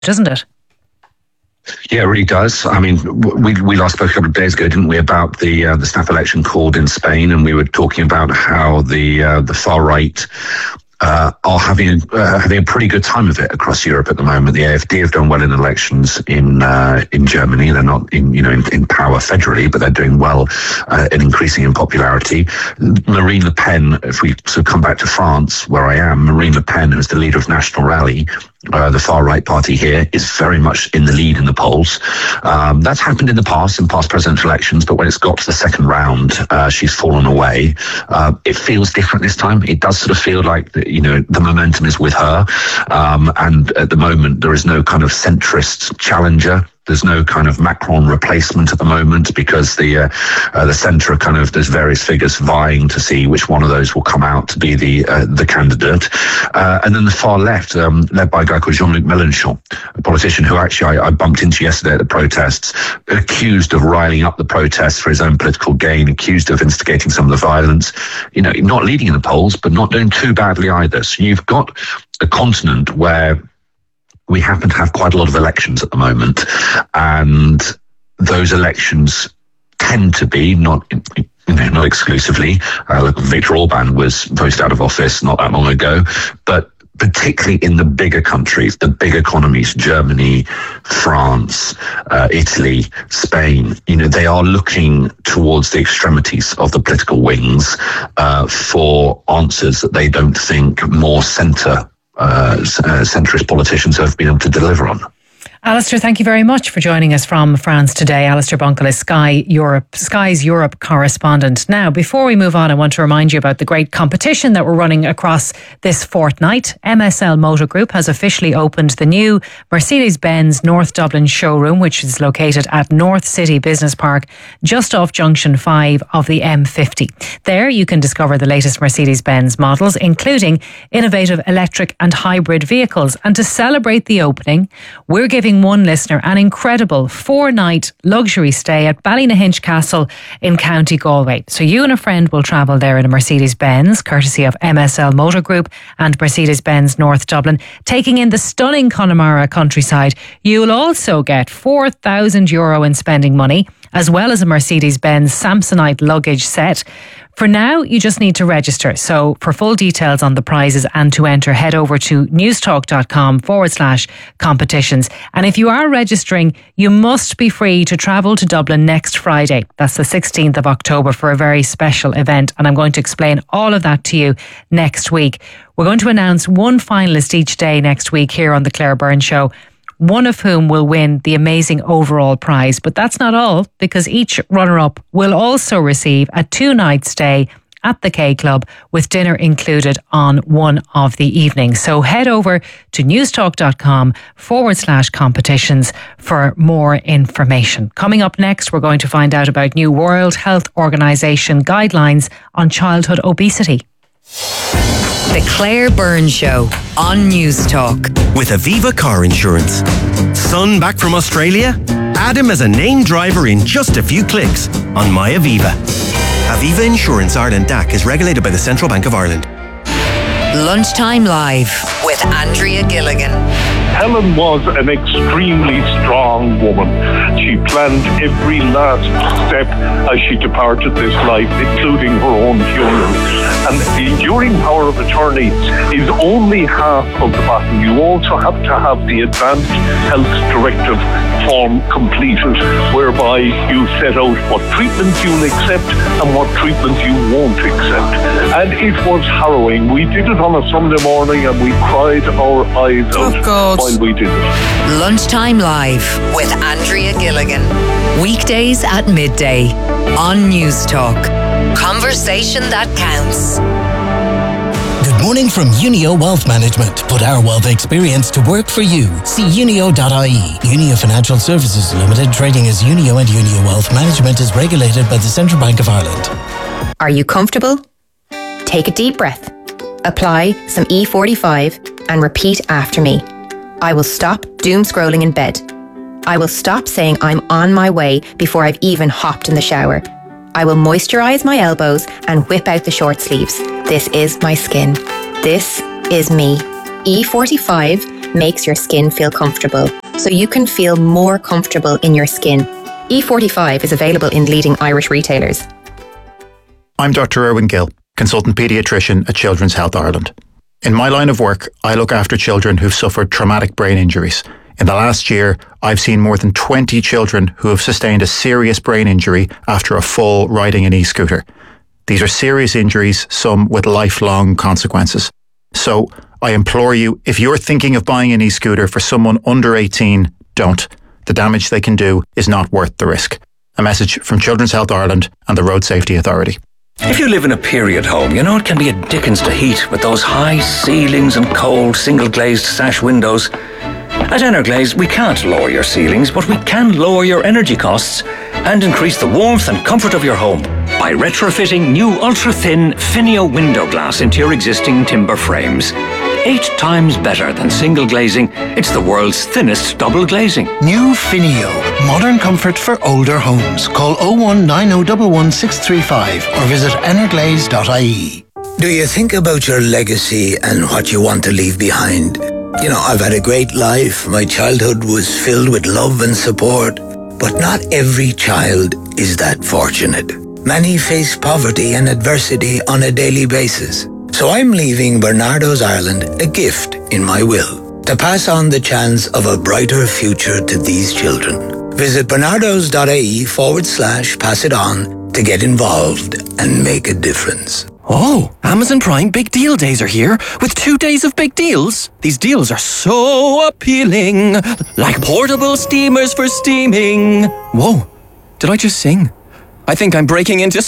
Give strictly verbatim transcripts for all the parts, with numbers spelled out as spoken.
doesn't it? Yeah, it really does. I mean, we we last spoke a couple of days ago, didn't we, about the uh, the snap election called in Spain, and we were talking about how the uh, the far right uh, are having uh, having a pretty good time of it across Europe at the moment. The A F D have done well in elections in uh, in Germany. They're not in you know in, in power federally, but they're doing well uh, and increasing in popularity. Marine Le Pen, if we sort of come back to France, where I am, Marine Le Pen, who's the leader of National Rally, Uh, the far-right party here, is very much in the lead in the polls. Um, that's happened in the past, in past presidential elections, but when it's got to the second round, uh, she's fallen away. Uh, it feels different this time. It does sort of feel like, the, you know, the momentum is with her. Um, and at the moment, there is no kind of centrist challenger. There's no kind of Macron replacement at the moment, because the uh, uh, the centre kind of, there's various figures vying to see which one of those will come out to be the uh, the candidate. Uh, and then the far left, um, led by a guy called Jean-Luc Mélenchon, a politician who actually I, I bumped into yesterday at the protests, accused of riling up the protests for his own political gain, accused of instigating some of the violence. You know, not leading in the polls, but not doing too badly either. So you've got a continent where we happen to have quite a lot of elections at the moment, and those elections tend to be not, you know, not exclusively. Uh, look, Viktor Orban was voted out of office not that long ago, but particularly in the bigger countries, the big economies, Germany, France, uh, Italy, Spain, you know, they are looking towards the extremities of the political wings uh, for answers that they don't think more centre Uh, uh, centrist politicians have been able to deliver on. Alistair, thank you very much for joining us from France today. Alistair Bunkle is Sky Europe, Sky's Europe correspondent. Now, before we move on, I want to remind you about the great competition that we're running across this fortnight. M S L Motor Group has officially opened the new Mercedes-Benz North Dublin showroom, which is located at North City Business Park, just off Junction five of the M fifty. There you can discover the latest Mercedes-Benz models, including innovative electric and hybrid vehicles. And to celebrate the opening, we're giving one listener an incredible four-night luxury stay at Ballynahinch Castle in County Galway. So you and a friend will travel there in a Mercedes-Benz, courtesy of M S L Motor Group and Mercedes-Benz North Dublin, taking in the stunning Connemara countryside. You'll also get four thousand euro in spending money, as well as a Mercedes-Benz Samsonite luggage set. For now, you just need to register. So for full details on the prizes and to enter, head over to newstalk.com forward slash competitions. And if you are registering, you must be free to travel to Dublin next Friday. That's the sixteenth of October for a very special event. And I'm going to explain all of that to you next week. We're going to announce one finalist each day next week here on The Claire Byrne Show, one of whom will win the amazing overall prize. But that's not all, because each runner-up will also receive a two-night stay at the K Club with dinner included on one of the evenings. So head over to newstalk.com forward slash competitions for more information. Coming up next, we're going to find out about new World Health Organization guidelines on childhood obesity. The Claire Byrne Show on Newstalk. With Aviva Car Insurance. Son back from Australia? Add him as a named driver in just a few clicks on MyAviva. Aviva Insurance Ireland D A C is regulated by the Central Bank of Ireland. Lunchtime Live with Andrea Gilligan. Helen was an extremely strong woman. She planned every last step as she departed this life, including her own funeral. And the enduring power of attorney is only half of the battle. You also have to have the advanced health directive form completed, whereby you set out what treatments you'll accept and what treatments you won't accept. And it was harrowing. We did it on a Sunday morning and we cried our eyes out oh while we did it. Lunchtime Live with Andrea Gilligan. Weekdays at midday on Newstalk. Conversation that counts. Good morning from Unio Wealth Management. Put our wealth experience to work for you. See unio dot I E. Unio Financial Services Limited, trading as Unio, and Unio Wealth Management is regulated by the Central Bank of Ireland. Are you comfortable? Take a deep breath. Apply some E forty-five and repeat after me. I will stop doom scrolling in bed. I will stop saying I'm on my way before I've even hopped in the shower. I will moisturise my elbows and whip out the short sleeves. This is my skin. This is me. E forty-five makes your skin feel comfortable, so you can feel more comfortable in your skin. E forty-five is available in leading Irish retailers. I'm Doctor Erwin Gill, consultant paediatrician at Children's Health Ireland. In my line of work, I look after children who've suffered traumatic brain injuries. In the last year, I've seen more than twenty children who have sustained a serious brain injury after a fall riding an e-scooter. These are serious injuries, some with lifelong consequences. So, I implore you, if you're thinking of buying an e-scooter for someone under eighteen, don't. The damage they can do is not worth the risk. A message from Children's Health Ireland and the Road Safety Authority. If you live in a period home, you know it can be a dickens to heat with those high ceilings and cold single-glazed sash windows. At Energlaze, we can't lower your ceilings, but we can lower your energy costs and increase the warmth and comfort of your home by retrofitting new ultra-thin Finio window glass into your existing timber frames. Eight times better than single glazing, it's the world's thinnest double glazing. New Finio, modern comfort for older homes. Call oh one nine oh one one six three five or visit energlaze dot I E. Do you think about your legacy and what you want to leave behind? You know, I've had a great life. My childhood was filled with love and support. But not every child is that fortunate. Many face poverty and adversity on a daily basis. So I'm leaving Bernardo's Ireland a gift in my will to pass on the chance of a brighter future to these children. Visit bernardos.ie forward slash pass it on to get involved and make a difference. Oh, Amazon Prime Big Deal Days are here with two days of big deals. These deals are so appealing, like portable steamers for steaming. Whoa, did I just sing? I think I'm breaking into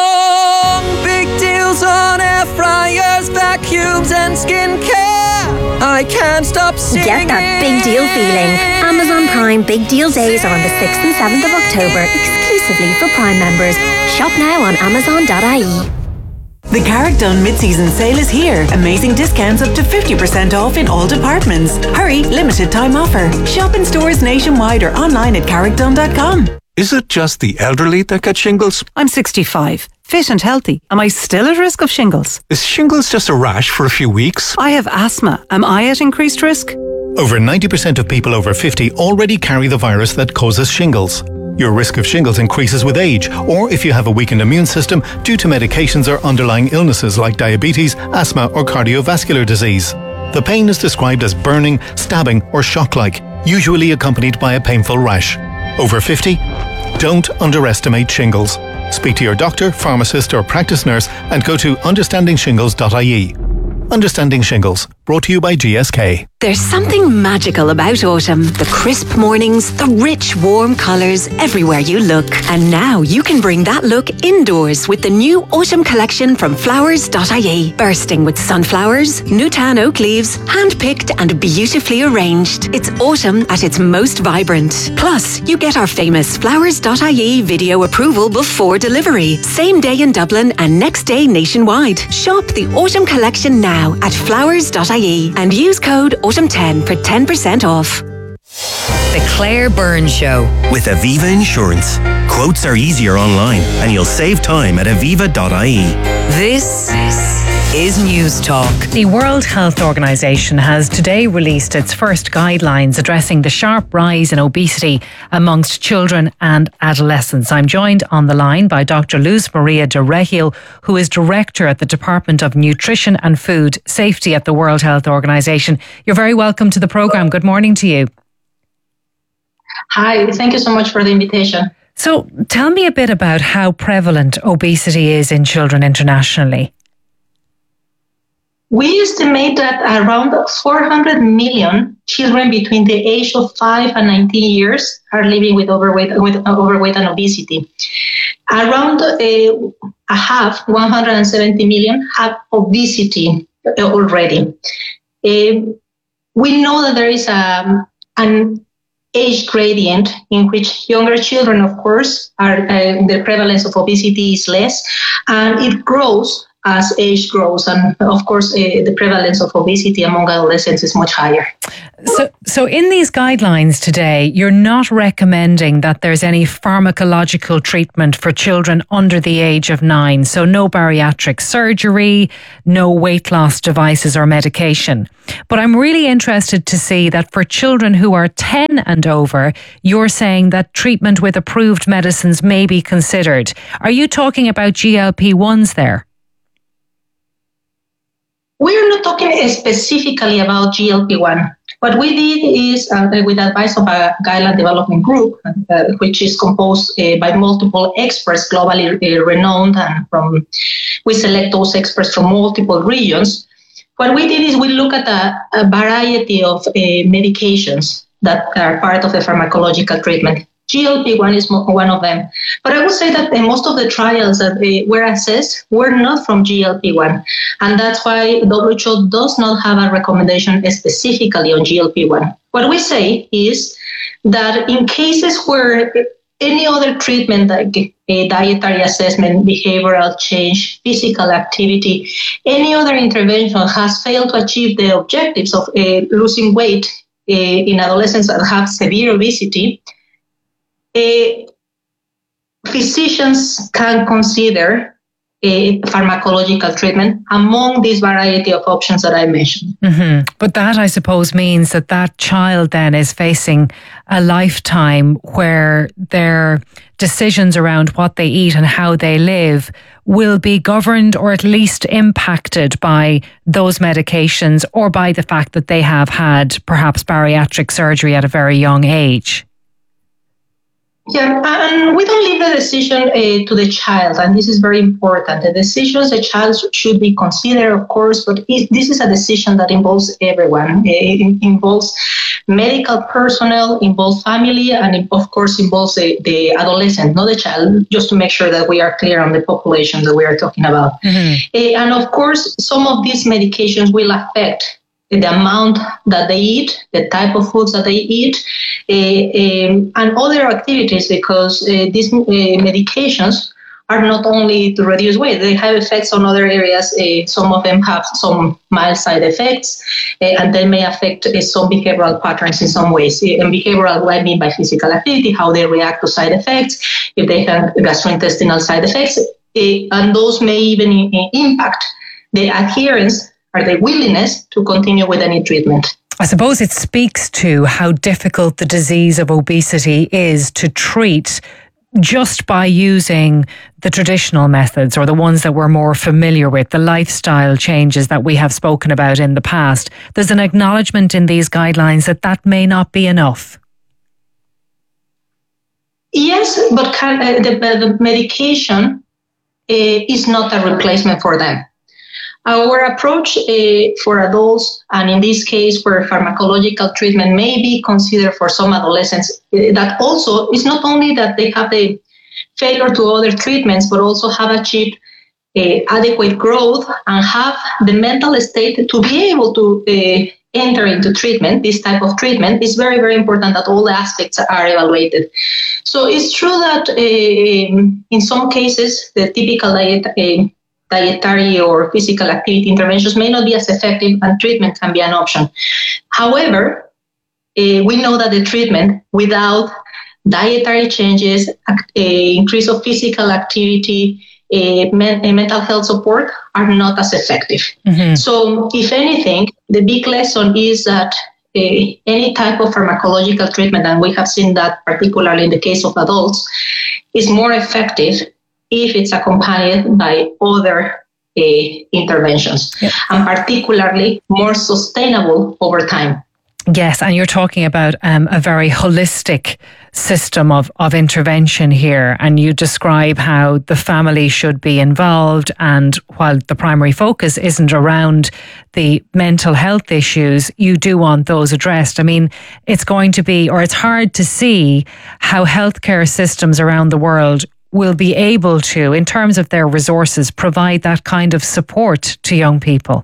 song. Big deals on air fryers, vacuums and skincare. I can't stop singing. Get that big deal feeling. Amazon Prime Big Deal Days are on the sixth and seventh of October, exclusively for Prime members. Shop now on amazon dot I E. The Carrickdon mid-season sale is here. Amazing discounts up to fifty percent off in all departments. Hurry, limited time offer. Shop in stores nationwide or online at carrickdon dot com. Is it just the elderly that get shingles? I'm sixty-five, fit and healthy. Am I still at risk of shingles? Is shingles just a rash for a few weeks? I have asthma. Am I at increased risk? Over ninety percent of people over fifty already carry the virus that causes shingles. Your risk of shingles increases with age, or if you have a weakened immune system due to medications or underlying illnesses like diabetes, asthma or cardiovascular disease. The pain is described as burning, stabbing or shock-like, usually accompanied by a painful rash. Over fifty? Don't underestimate shingles. Speak to your doctor, pharmacist or practice nurse and go to understanding shingles dot I E. Understanding Shingles, brought to you by G S K. There's something magical about autumn. The crisp mornings, the rich, warm colours everywhere you look. And now you can bring that look indoors with the new autumn collection from flowers dot I E. Bursting with sunflowers, Newtown oak leaves, hand-picked and beautifully arranged. It's autumn at its most vibrant. Plus, you get our famous flowers dot I E video approval before delivery. Same day in Dublin and next day nationwide. Shop the autumn collection now at flowers dot I E and use code autumn ten for ten percent off. The Claire Byrne Show. With Aviva Insurance. Quotes are easier online and you'll save time at aviva dot I E. This is News Talk. The World Health Organization has today released its first guidelines addressing the sharp rise in obesity amongst children and adolescents. I'm joined on the line by Doctor Luz Maria de Regil, who is Director at the Department of Nutrition and Food Safety at the World Health Organization. You're very welcome to the programme. Good morning to you. Hi, thank you so much for the invitation. So tell me a bit about how prevalent obesity is in children internationally. We estimate that around four hundred million children between the age of five and nineteen years are living with overweight, with overweight and obesity. Around a, a half, one hundred seventy million, have obesity already. Uh, we know that there is a, an age gradient in which younger children, of course, are uh, the prevalence of obesity is less, and it grows as age grows. And of course, uh, the prevalence of obesity among adolescents is much higher. So, so in these guidelines today, you're not recommending that there's any pharmacological treatment for children under the age of nine. So no bariatric surgery, no weight loss devices or medication. But I'm really interested to see that for children who are ten and over, you're saying that treatment with approved medicines may be considered. Are you talking about G L P ones there? We're not talking specifically about G L P one. What we did is, uh, with advice of a guideline development group, uh, which is composed uh, by multiple experts globally uh, renowned, and from we select those experts from multiple regions. What we did is we look at a, a variety of uh, medications that are part of the pharmacological treatment. G L P one is one of them. But I would say that most of the trials that were assessed were not from G L P one. And that's why W H O does not have a recommendation specifically on G L P one. What we say is that in cases where any other treatment like a dietary assessment, behavioral change, physical activity, any other intervention has failed to achieve the objectives of uh, losing weight uh, in adolescents that have severe obesity, Uh, physicians can consider a pharmacological treatment among this variety of options that I mentioned. Mm-hmm. But that, I suppose, means that that child then is facing a lifetime where their decisions around what they eat and how they live will be governed or at least impacted by those medications or by the fact that they have had perhaps bariatric surgery at a very young age. Yeah, and we don't leave the decision uh, to the child, and this is very important. The decisions the child should be considered, of course, but it, this is a decision that involves everyone. It involves medical personnel, involves family, and it, of course involves the, the adolescent, not the child, just to make sure that we are clear on the population that we are talking about. Mm-hmm. Uh, and of course, some of these medications will affect the amount that they eat, the type of foods that they eat, uh, um, and other activities, because uh, these uh, medications are not only to reduce weight, they have effects on other areas. Uh, some of them have some mild side effects, uh, and they may affect uh, some behavioral patterns in some ways. Uh, and behavioral, what I mean by physical activity, how they react to side effects, if they have gastrointestinal side effects, uh, and those may even uh, impact the adherence or the willingness to continue with any treatment. I suppose it speaks to how difficult the disease of obesity is to treat just by using the traditional methods or the ones that we're more familiar with, the lifestyle changes that we have spoken about in the past. There's an acknowledgement in these guidelines that that may not be enough. Yes, but can, uh, the, the medication uh, is not a replacement for them. Our approach uh, for adults, and in this case where pharmacological treatment may be considered for some adolescents, uh, that also is not only that they have the failure to other treatments, but also have achieved uh, adequate growth and have the mental state to be able to uh, enter into treatment, this type of treatment. Is very, very important that all the aspects are evaluated. So it's true that uh, in some cases, the typical diet uh, dietary or physical activity interventions may not be as effective, and treatment can be an option. However, uh, we know that the treatment without dietary changes, uh, increase of physical activity, uh, men- uh, mental health support are not as effective. Mm-hmm. So if anything, the big lesson is that uh, any type of pharmacological treatment, and we have seen that particularly in the case of adults, is more effective if it's accompanied by other uh, interventions, yep. and particularly more sustainable over time. Yes, and you're talking about um, a very holistic system of, of intervention here, and you describe how the family should be involved, and while the primary focus isn't around the mental health issues, you do want those addressed. I mean, it's going to be, or it's hard to see how healthcare systems around the world will be able to, in terms of their resources, provide that kind of support to young people.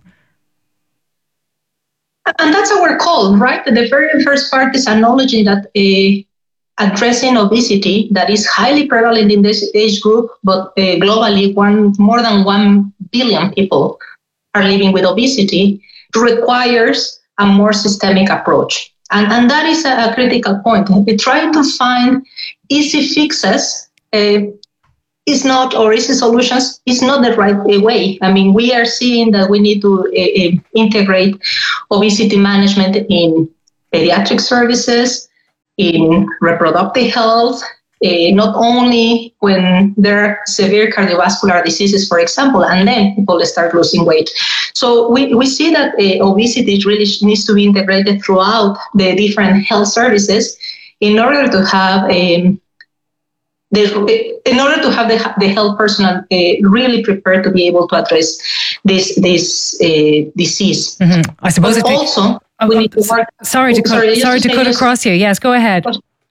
And that's our call, right? The very first part is acknowledging that uh, addressing obesity that is highly prevalent in this age group, but uh, globally, one more than one billion people are living with obesity requires a more systemic approach. And, and that is a, a critical point. We try to find easy fixes uh, is not, or easy solutions is not the right way. I mean, we are seeing that we need to uh, integrate obesity management in pediatric services, in reproductive health, uh, not only when there are severe cardiovascular diseases, for example, and then people start losing weight. So we, we see that uh, obesity really needs to be integrated throughout the different health services in order to have a The, in order to have the, the health personnel uh, really prepared to be able to address this this uh, disease. Mm-hmm. I suppose but also oh, we need to work. Sorry to cut, sorry, sorry to cut across you. Yes, go ahead.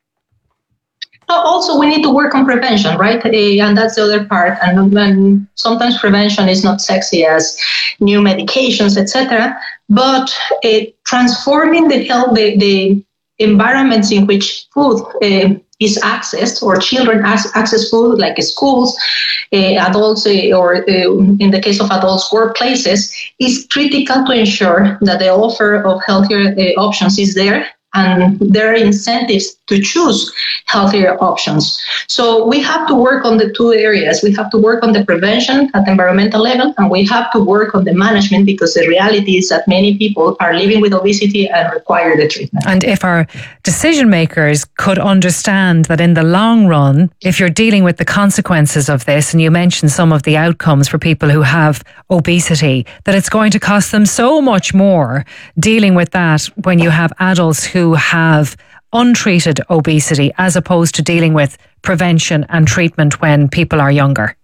Also, we need to work on prevention, right? Uh, and that's the other part. And when sometimes prevention is not sexy as new medications, et cetera. But uh, transforming the health, the, the environments in which food Uh, is accessed, or children access food, like schools, uh, adults, uh, or uh, in the case of adults, workplaces, is critical to ensure that the offer of healthier uh, options is there, and there are incentives to choose healthier options. So we have to work on the two areas. We have to work on the prevention at the environmental level, and we have to work on the management, because the reality is that many people are living with obesity and require the treatment. And if our decision makers could understand that in the long run, if you're dealing with the consequences of this, and you mentioned some of the outcomes for people who have obesity, that it's going to cost them so much more dealing with that when you have adults who have untreated obesity, as opposed to dealing with prevention and treatment when people are younger.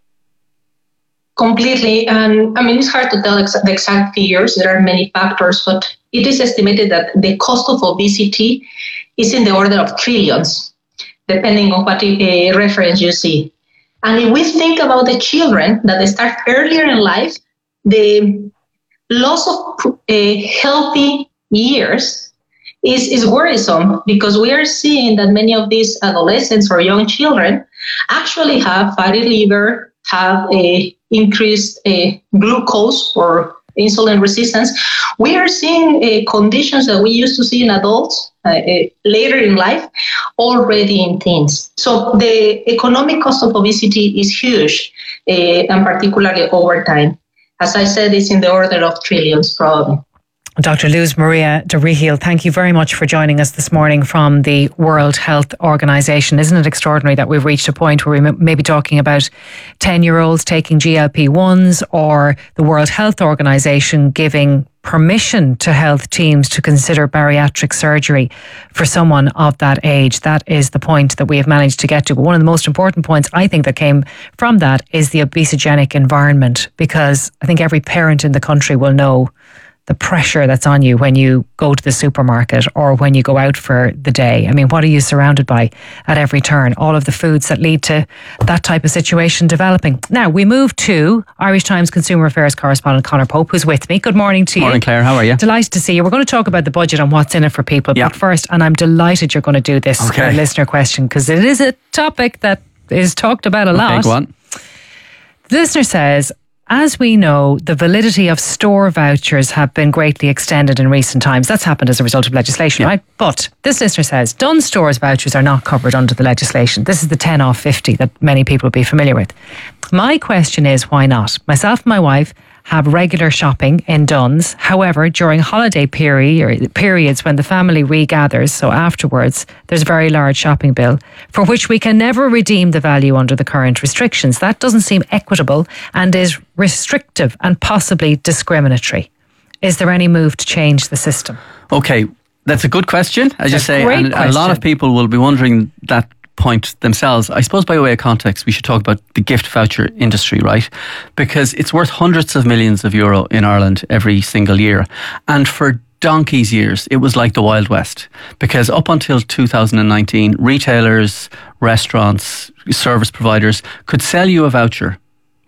Completely. And I mean, it's hard to tell ex- the exact figures. There are many factors, but it is estimated that the cost of obesity is in the order of trillions, depending on what uh, reference you see. And if we think about the children that they start earlier in life, the loss of uh, healthy years is, is worrisome, because we are seeing that many of these adolescents or young children actually have fatty liver, have a increased uh, glucose or insulin resistance. We are seeing uh, conditions that we used to see in adults uh, uh, later in life, already in teens. So the economic cost of obesity is huge, uh, and particularly over time. As I said, it's in the order of trillions, probably. Doctor Luz Maria de Rigel, thank you very much for joining us this morning from the World Health Organization. Isn't it extraordinary that we've reached a point where we may be talking about ten-year-olds taking G L P ones, or the World Health Organization giving permission to health teams to consider bariatric surgery for someone of that age. That is the point that we have managed to get to. But one of the most important points, I think, that came from that is the obesogenic environment, because I think every parent in the country will know the pressure that's on you when you go to the supermarket or when you go out for the day. I mean, what are you surrounded by at every turn? All of the foods that lead to that type of situation developing. Now, we move to Irish Times Consumer Affairs correspondent Conor Pope, who's with me. Good morning to you. Morning, Claire. How are you? Delighted to see you. We're going to talk about the budget and what's in it for people. Yeah. But first, and I'm delighted you're going to do this okay. listener question, because it is a topic that is talked about a okay, lot. Go on. The listener says, as we know, the validity of store vouchers have been greatly extended in recent times. That's happened as a result of legislation, yeah. right? But this listener says, Dunnes Stores vouchers are not covered under the legislation. This is the ten off fifty that many people will be familiar with. My question is, why not? Myself and my wife have regular shopping in Dunnes. However, during holiday period, periods when the family regathers, so afterwards, there's a very large shopping bill for which we can never redeem the value under the current restrictions. That doesn't seem equitable and is restrictive and possibly discriminatory. Is there any move to change the system? Okay, that's a good question, as you say, and question. a lot of people will be wondering that point themselves. I suppose by way of context, we should talk about the gift voucher industry, right? Because it's worth hundreds of millions of euro in Ireland every single year. And for donkey's years, it was like the Wild West. Because up until two thousand nineteen, retailers, restaurants, service providers could sell you a voucher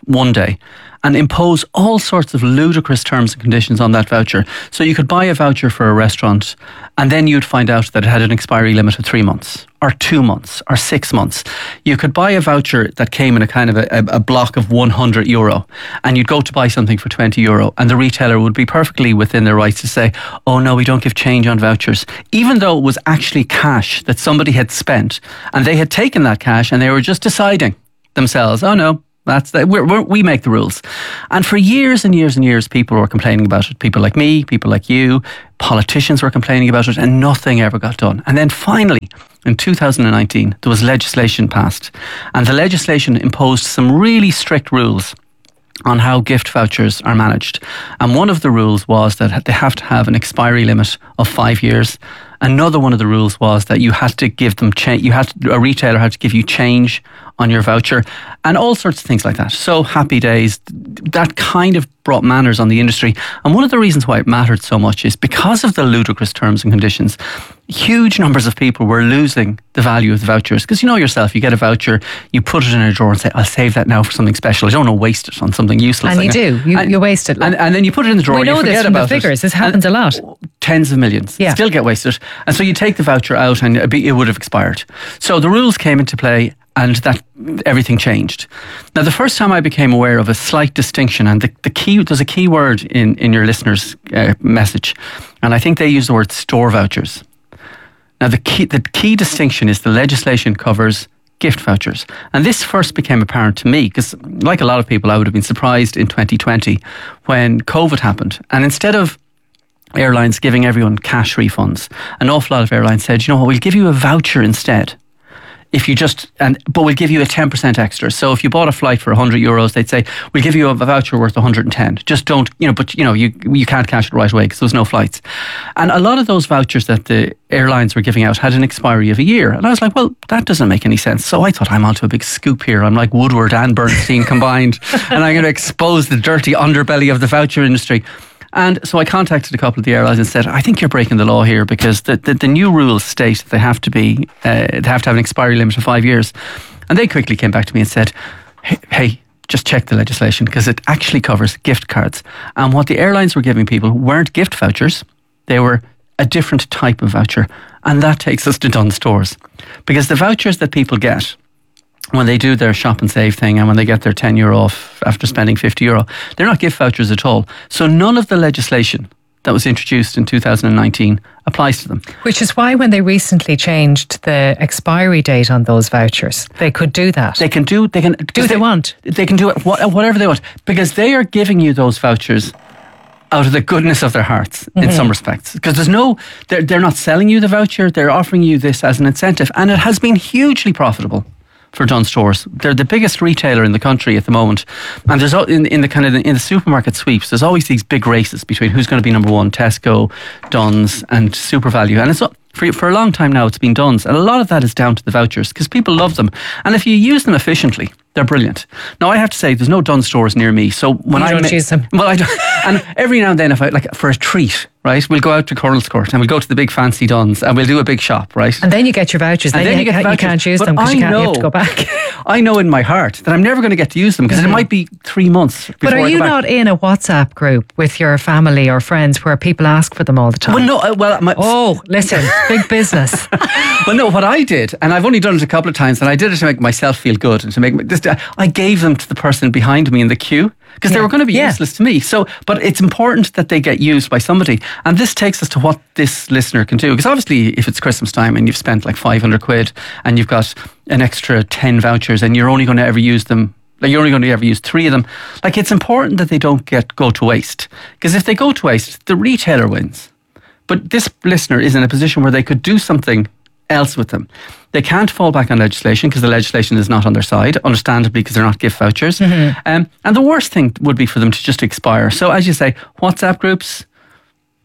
one day and impose all sorts of ludicrous terms and conditions on that voucher. So you could buy a voucher for a restaurant and then you'd find out that it had an expiry limit of three months or two months or six months. You could buy a voucher that came in a kind of a, a block of one hundred euro and you'd go to buy something for twenty euro and the retailer would be perfectly within their rights to say, oh no, we don't give change on vouchers, even though it was actually cash that somebody had spent and they had taken that cash and they were just deciding themselves, oh no, That's the, we're, we're, we make the rules. And for years and years and years, people were complaining about it. People like me, people like you, politicians were complaining about it, and nothing ever got done. And then finally, in two thousand nineteen, there was legislation passed. And the legislation imposed some really strict rules on how gift vouchers are managed. And one of the rules was that they have to have an expiry limit of five years. Another one of the rules was that you had to give them change. You had to, a retailer had to give you change on your voucher, and all sorts of things like that. So happy days. That kind of brought manners on the industry. And one of the reasons why it mattered so much is because of the ludicrous terms and conditions. Huge numbers of people were losing the value of the vouchers. Because you know yourself, you get a voucher, you put it in a drawer and say, I'll save that now for something special. I don't want to waste it on something useless. And like you that. do. You, and, you waste it. And, and then you put it in the drawer we and you know forget this from about the figures. it. This happens and a lot. Tens of millions. Yeah. Still get wasted. And so you take the voucher out and it would have expired. So the rules came into play and that everything changed. Now, the first time I became aware of a slight distinction, and the, the key, there's a key word in, in your listener's uh, message, and I think they use the word store vouchers. Now, the key, the key distinction is the legislation covers gift vouchers. And this first became apparent to me because, like a lot of people, I would have been surprised in twenty twenty when COVID happened. And instead of airlines giving everyone cash refunds, an awful lot of airlines said, you know what, we'll give you a voucher instead. If you just, and but we'll give you a ten percent extra. So if you bought a flight for one hundred euros, they'd say, we'll give you a voucher worth one hundred ten. Just don't, you know, but you know, you you can't cash it right away because there's no flights. And a lot of those vouchers that the airlines were giving out had an expiry of a year. And I was like, well, that doesn't make any sense. So I thought, I'm onto a big scoop here. I'm like Woodward and Bernstein combined. And I'm going to expose the dirty underbelly of the voucher industry. And so I contacted a couple of the airlines and said, I think you're breaking the law here because the, the, the new rules state that they have to be, uh, they have to have an expiry limit of five years. And they quickly came back to me and said, hey, hey just check the legislation because it actually covers gift cards. And what the airlines were giving people weren't gift vouchers. They were a different type of voucher. And that takes us to Dunnes Stores. Because the vouchers that people get when they do their shop and save thing and when they get their ten euro off after spending fifty euro, they're not gift vouchers at all. So none of the legislation that was introduced in two thousand nineteen applies to them. Which is why when they recently changed the expiry date on those vouchers, they could do that. They can do, they can do what they want. They can do it, whatever they want, because they are giving you those vouchers out of the goodness of their hearts in mm-hmm. some respects. Because there's no, they're, they're not selling you the voucher, they're offering you this as an incentive. And it has been hugely profitable for Dunnes Stores. They're the biggest retailer in the country at the moment, and there's in, in the kind of the, in the supermarket sweeps, there's always these big races between who's going to be number one: Tesco, Dunnes, and SuperValu. And it's for for a long time now, it's been Dunnes, and a lot of that is down to the vouchers because people love them, and if you use them efficiently, they're brilliant. Now I have to say, there's no Dunnes Stores near me, so when you I don't ma- use them. Well, I don't, and every now and then, if I like for a treat. Right, we'll go out to Colonel's Court and we'll go to the big fancy Dunnes and we'll do a big shop, right? And then you get your vouchers. And then, then you, you, get you vouchers. can't use but them because you, can't, know, you have to go back. I know in my heart that I'm never going to get to use them because mm-hmm. it might be three months before But are I you go back. not in a WhatsApp group with your family or friends where people ask for them all the time? Well, no. Uh, well, my, oh, listen, big business. Well, no. What I did, and I've only done it a couple of times, and I did it to make myself feel good and to make this. I gave them to the person behind me in the queue. Because yeah. they were going to be yeah. useless to me. So, but it's important that they get used by somebody. And this takes us to what this listener can do. Because obviously, if it's Christmas time and you've spent like five hundred quid and you've got an extra ten vouchers and you're only going to ever use them, like you're only going to ever use three of them, like it's important that they don't get go to waste. Because if they go to waste, the retailer wins. But this listener is in a position where they could do something else with them. They can't fall back on legislation because the legislation is not on their side, understandably, because they're not gift vouchers. Mm-hmm. Um, and the worst thing would be for them to just expire. So as you say, WhatsApp groups,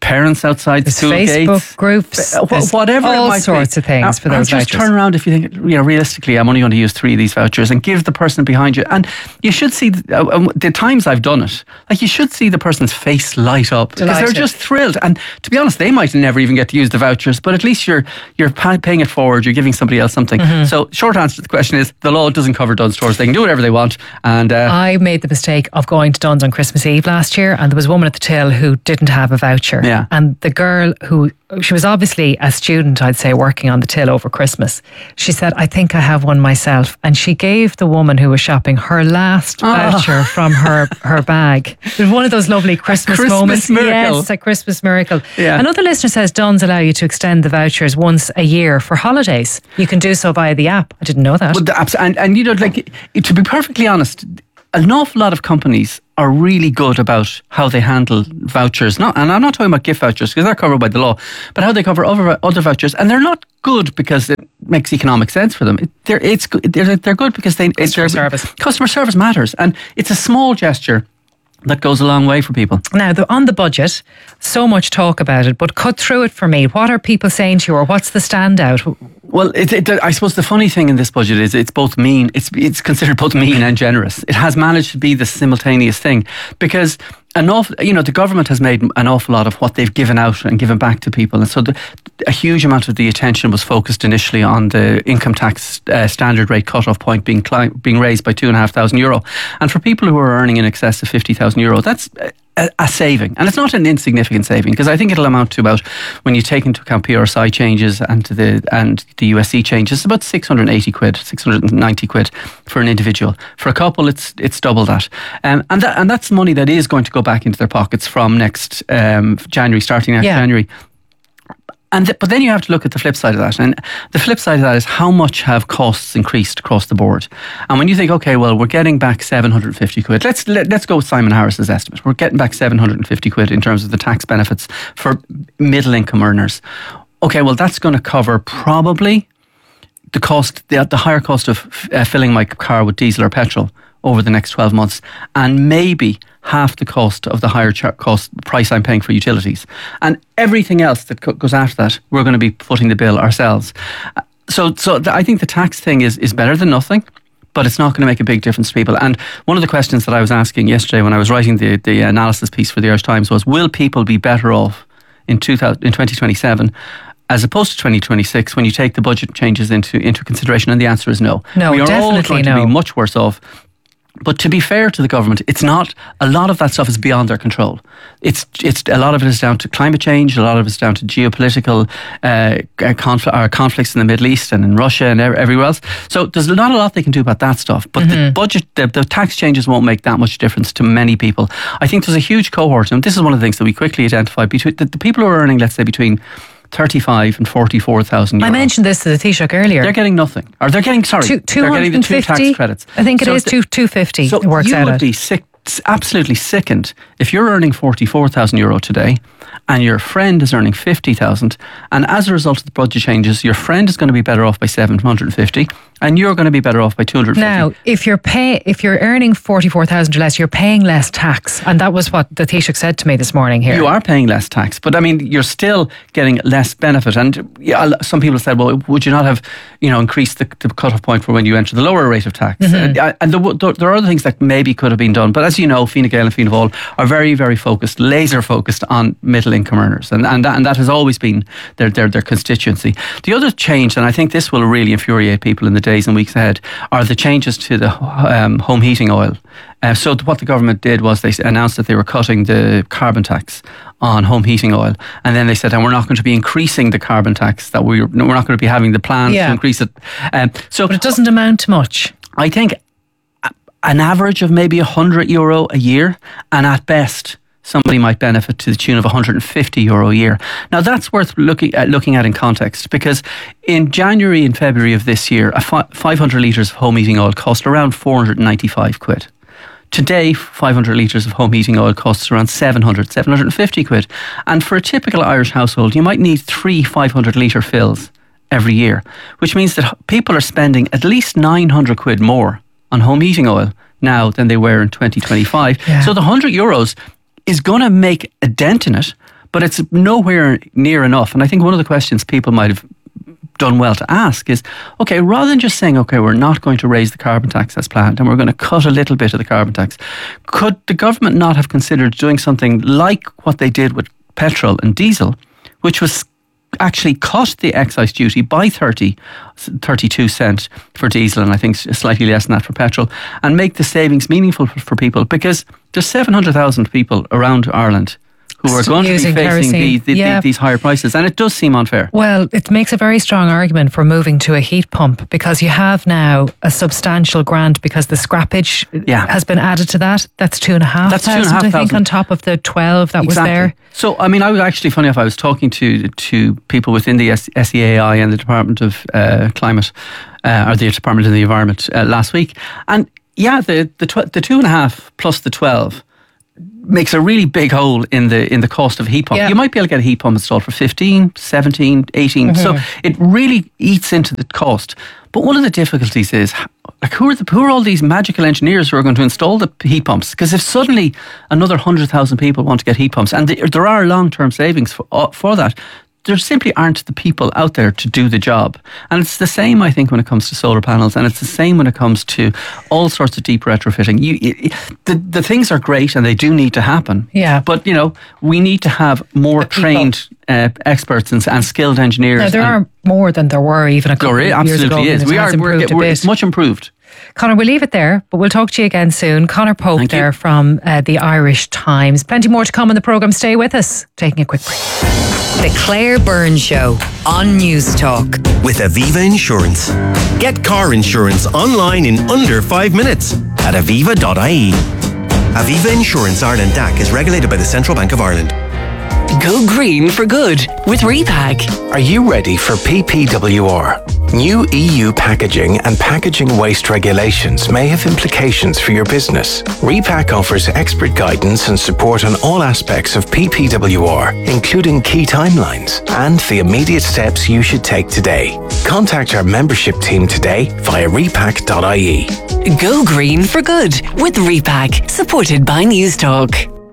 parents outside there's school Facebook gates, groups, uh, there's whatever all it might sorts be. of things uh, for those just vouchers. turn around if you think, you know, realistically, I'm only going to use three of these vouchers, and give the person behind you. And you should see the, uh, the times I've done it. Like, you should see the person's face light up because they're Delighted. just thrilled. And to be honest, they might never even get to use the vouchers, but at least you're you're pa- paying it forward. You're giving somebody else something. Mm-hmm. So, short answer to the question is, the law doesn't cover Dunnes Stores. They can do whatever they want. And uh, I made the mistake of going to Dunnes on Christmas Eve last year, and there was a woman at the till who didn't have a voucher. Yeah. And the girl who, she was obviously a student, I'd say, working on the till over Christmas. She said, I think I have one myself. And she gave the woman who was shopping her last Oh. voucher from her, her bag. It was one of those lovely Christmas, Christmas moments. miracle. Yes, a Christmas miracle. Yeah. Another listener says Dunnes allow you to extend the vouchers once a year for holidays. You can do so via the app. I didn't know that. Well, the apps, and, and you know, like, to be perfectly honest, an awful lot of companies are really good about how they handle vouchers. Not, and I'm not talking about gift vouchers because they're covered by the law, but how they cover other other vouchers. And they're not good because it makes economic sense for them. It, they're it's they're, they're good because they Customer it's, service. Customer service matters, and it's a small gesture that goes a long way for people. Now, the, on the budget, so much talk about it, but cut through it for me. What are people saying to you, or what's the standout? Well, it, it, I suppose the funny thing in this budget is it's both mean, it's it's considered both mean and generous. It has managed to be the simultaneous thing because an awful, you know, the government has made an awful lot of what they've given out and given back to people, and so the, a huge amount of the attention was focused initially on the income tax uh, standard rate cut-off point being cli- being raised by two and a half thousand euro, and for people who are earning in excess of fifty thousand euro, that's a, a saving, and it's not an insignificant saving because I think it'll amount to about, when you take into account P R S I changes and the and the U S C changes, about six hundred eighty quid, six hundred ninety quid for an individual. For a couple, it's it's double that, um, and that and that's money that is going to go back into their pockets from next um, January, starting next Yeah. January. And th- but then you have to look at the flip side of that, and the flip side of that is how much have costs increased across the board. And when you think, okay, well, we're getting back seven hundred fifty quid. Let's let, let's go with Simon Harris's estimate. We're getting back seven hundred fifty quid in terms of the tax benefits for middle income earners. Okay, well, that's going to cover probably the cost, the, the higher cost of uh, filling my car with diesel or petrol over the next twelve months, and maybe half the cost of the higher char- cost price I'm paying for utilities. And everything else that co- goes after that, we're going to be footing the bill ourselves. Uh, So, so th- I think the tax thing is, is better than nothing, but it's not going to make a big difference to people. And one of the questions that I was asking yesterday when I was writing the, the analysis piece for the Irish Times was, will people be better off in, two thousand, in twenty twenty-seven as opposed to twenty twenty-six when you take the budget changes into, into consideration? And the answer is no. No, we are all definitely going no. to be much worse off. But to be fair to the government, it's not, a lot of that stuff is beyond their control. It's it's a lot of it is down to climate change, a lot of it is down to geopolitical uh, confl- or conflicts in the Middle East and in Russia and ev- everywhere else. So there's not a lot they can do about that stuff. But Mm-hmm. the budget, the, the tax changes won't make that much difference to many people. I think there's a huge cohort, and this is one of the things that we quickly identified, between the, the people who are earning, let's say, between thirty-five and forty-four thousand euro. I mentioned this to the Taoiseach earlier. They're getting nothing. Or they're getting, sorry, Two, they're getting the two tax credits. I think it So is the- two, 250 So it works you out would at. be sick, absolutely sickened if you're earning forty-four thousand euro today and your friend is earning fifty thousand, and as a result of the budget changes, your friend is going to be better off by seven hundred fifty and you're going to be better off by two hundred fifty. Now, if you're pay, if you're earning forty-four thousand or less, you're paying less tax. And that was what the Taoiseach said to me this morning here. You are paying less tax, but I mean, you're still getting less benefit. And yeah, some people said, well, would you not have, you know, increased the, the cut-off point for when you enter the lower rate of tax? Mhm. And, and there, there, there are other things that maybe could have been done. But as you know, Fine Gael and Fianna Fáil are very, very focused, laser focused on middle income earners. And, and, that, and that has always been their, their, their constituency. The other change, and I think this will really infuriate people in the days and weeks ahead, are the changes to the um, home heating oil. Uh, so what the government did was they announced that they were cutting the carbon tax on home heating oil, and then they said, and we're not going to be increasing the carbon tax, that we, we're not going to be having the plans Yeah. to increase it. Um, so, but it doesn't amount to much. I think a- an average of maybe one hundred euro a year, and at best somebody might benefit to the tune of one hundred fifty euro a year. Now that's worth looking at, looking at in context, because in January and February of this year, a fi- five hundred litres of home heating oil cost around four hundred ninety-five quid. Today, five hundred litres of home heating oil costs around seven hundred, seven hundred fifty quid. And for a typical Irish household, you might need three five hundred litre fills every year, which means that people are spending at least nine hundred quid more on home heating oil now than they were in twenty twenty-five. Yeah. So the one hundred euros is going to make a dent in it, but it's nowhere near enough. And I think one of the questions people might have done well to ask is, okay, rather than just saying, okay, we're not going to raise the carbon tax as planned and we're going to cut a little bit of the carbon tax, could the government not have considered doing something like what they did with petrol and diesel, which was actually cut the excise duty by thirty, thirty-two cent for diesel, and I think slightly less than that for petrol, and make the savings meaningful for, for people? Because there's seven hundred thousand people around Ireland who are going to be facing the, the, yeah. the, these higher prices, and it does seem unfair. Well, it makes a very strong argument for moving to a heat pump, because you have now a substantial grant because the scrappage yeah. has been added to that. That's two and a half That's thousand, two and a half I think, thousand. on top of the twelve that exactly. was there. So, I mean, I was actually, funny enough, I was talking to to people within the S E A I and the Department of uh, Climate, uh, or the Department of the Environment uh, last week, and yeah, the the, tw- the two and a half plus the twelve makes a really big hole in the in the cost of a heat pump. Yeah. You might be able to get a heat pump installed for fifteen, seventeen, eighteen. Mm-hmm. So it really eats into the cost. But one of the difficulties is, like, who are the who are all these magical engineers who are going to install the heat pumps? Because if suddenly another one hundred thousand people want to get heat pumps, and the, there are long-term savings for, uh, for that, there simply aren't the people out there to do the job. And it's the same, I think, when it comes to solar panels, and it's the same when it comes to all sorts of deep retrofitting. You, you, the, the things are great and they do need to happen. Yeah. But, you know, we need to have more trained uh, experts and, and skilled engineers. Now, there are more than there were even a couple there of years ago. Absolutely is. We are, we're, we're, it's much improved. Conor, we'll leave it there, but we'll talk to you again soon. Conor Pope Thank there you. from uh, the Irish Times. Plenty more to come in the programme. Stay with us. Taking a quick break. The Claire Byrne Show on News Talk. With Aviva Insurance. Get car insurance online in under five minutes at aviva dot I E. Aviva Insurance Ireland D A C is regulated by the Central Bank of Ireland. Go green for good with Repack. Are you ready for P P W R? New E U packaging and packaging waste regulations may have implications for your business. Repack offers expert guidance and support on all aspects of P P W R, including key timelines and the immediate steps you should take today. Contact our membership team today via repack dot I E. Go green for good with Repack, supported by News Talk.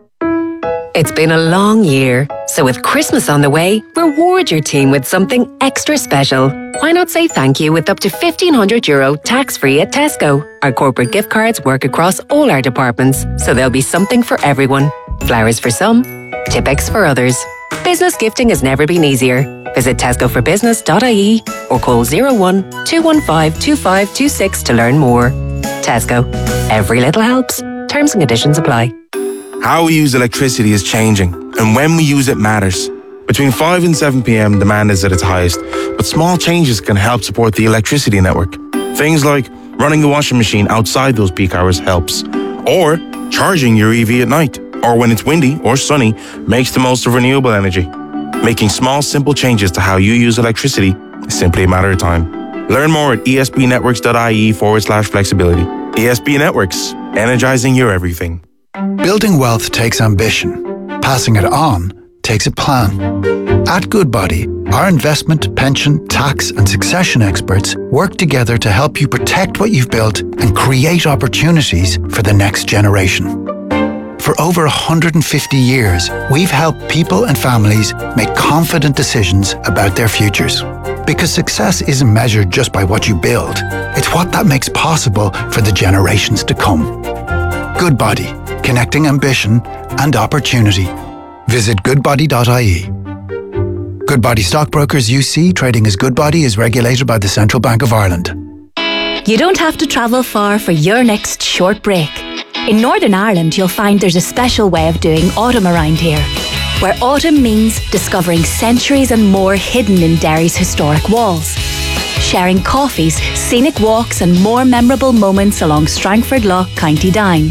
It's been a long year, so with Christmas on the way, reward your team with something extra special. Why not say thank you with up to fifteen hundred euro tax-free at Tesco? Our corporate gift cards work across all our departments, so there'll be something for everyone. Flowers for some, Tipex for others. Business gifting has never been easier. Visit tesco for business dot I E or call zero one two one five two five two six to learn more. Tesco. Every little helps. Terms and conditions apply. How we use electricity is changing, and when we use it matters. Between five and seven p.m, demand is at its highest, but small changes can help support the electricity network. Things like running the washing machine outside those peak hours helps, or charging your E V at night, or when it's windy or sunny, makes the most of renewable energy. Making small, simple changes to how you use electricity is simply a matter of time. Learn more at esbnetworks.ie forward slash flexibility. E S B Networks, energizing your everything. Building wealth takes ambition. Passing it on takes a plan. At Goodbody, our investment, pension, tax and succession experts work together to help you protect what you've built and create opportunities for the next generation. For over one hundred fifty years, we've helped people and families make confident decisions about their futures. Because success isn't measured just by what you build, it's what that makes possible for the generations to come. Goodbody, connecting ambition and opportunity. Visit goodbody dot I E. Goodbody Stockbrokers U C, trading as Goodbody, is regulated by the Central Bank of Ireland. You don't have to travel far for your next short break. In Northern Ireland, you'll find there's a special way of doing autumn around here, where autumn means discovering centuries and more hidden in Derry's historic walls. Sharing coffees, scenic walks and more memorable moments along Strangford Lough, County Down.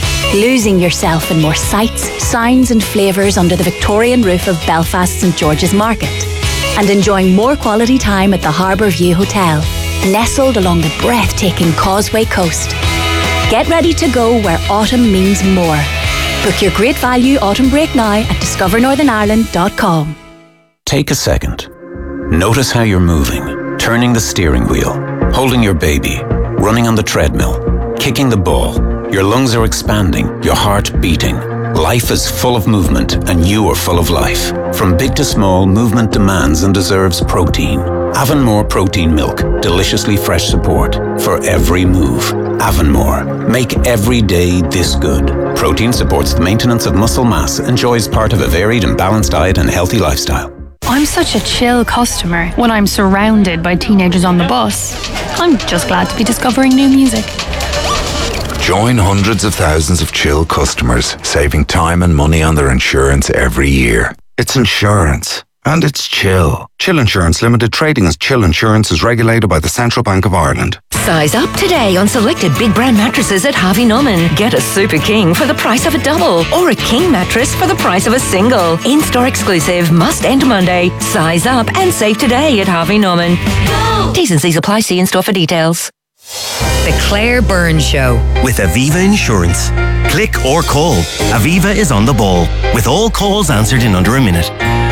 Losing yourself in more sights, sounds and flavours under the Victorian roof of Belfast St George's Market. And enjoying more quality time at the Harbour View Hotel, nestled along the breathtaking Causeway Coast. Get ready to go where autumn means more. Book your great value autumn break now at discover northern ireland dot com. Take a second. Notice how you're moving, turning the steering wheel, holding your baby, running on the treadmill, kicking the ball. Your lungs are expanding, your heart beating. Life is full of movement, and you are full of life. From big to small, movement demands and deserves protein. Avonmore Protein Milk. Deliciously fresh support for every move. Avonmore. Make every day this good. Protein supports the maintenance of muscle mass, enjoys part of a varied and balanced diet and healthy lifestyle. I'm such a chill customer when I'm surrounded by teenagers on the bus. I'm just glad to be discovering new music. Join hundreds of thousands of Chill customers, saving time and money on their insurance every year. It's insurance. And it's Chill. Chill Insurance Limited, trading as Chill Insurance, is regulated by the Central Bank of Ireland. Size up today on selected big brand mattresses at Harvey Norman. Get a Super King for the price of a double, or a King mattress for the price of a single. In-store exclusive, must end Monday. Size up and save today at Harvey Norman. Go! T's and C's apply. See in-store for details. The Claire Byrne Show. With Aviva Insurance. Click or call. Aviva is on the ball, with all calls answered in under a minute.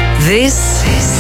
This